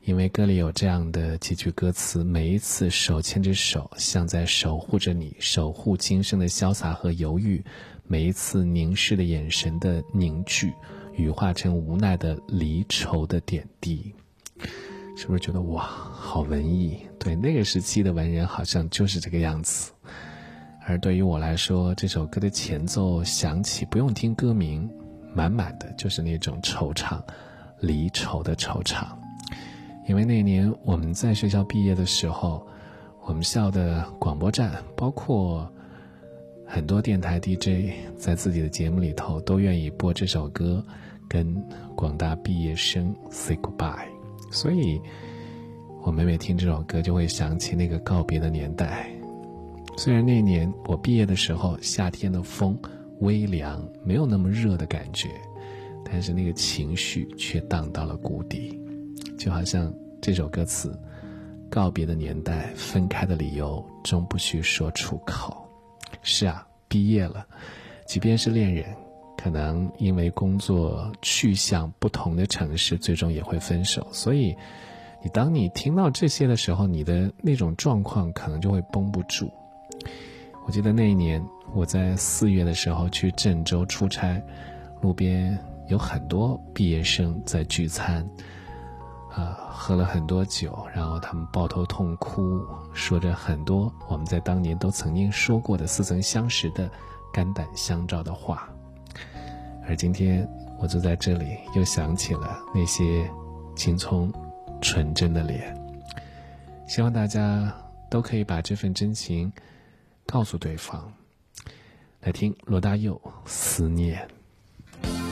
因为歌里有这样的几句歌词，每一次手牵着手，像在守护着你，守护今生的潇洒和犹豫，每一次凝视的眼神的凝聚，羽化成无奈的离愁的点滴。是不是觉得哇，好文艺？对，那个时期的文人好像就是这个样子。而对于我来说，这首歌的前奏响起，不用听歌名，满满的就是那种惆怅，离愁的惆怅。因为那年我们在学校毕业的时候，我们校的广播站，包括很多电台 DJ 在自己的节目里头都愿意播这首歌，跟广大毕业生 say goodbye。 所以我每听这首歌就会想起那个告别的年代。虽然那年我毕业的时候，夏天的风微凉，没有那么热的感觉，但是那个情绪却荡到了谷底。就好像这首歌词，告别的年代，分开的理由终不需说出口。是啊，毕业了，即便是恋人，可能因为工作去向不同的城市，最终也会分手。所以当你听到这些的时候，你的那种状况可能就会绷不住。我记得那一年我在4月的时候去郑州出差，路边有很多毕业生在聚餐，喝了很多酒，然后他们抱头痛哭，说着很多我们在当年都曾经说过的似曾相识的肝胆相照的话。而今天我坐在这里，又想起了那些青葱纯真的脸。希望大家都可以把这份真情告诉对方。来听罗大佑《思念》。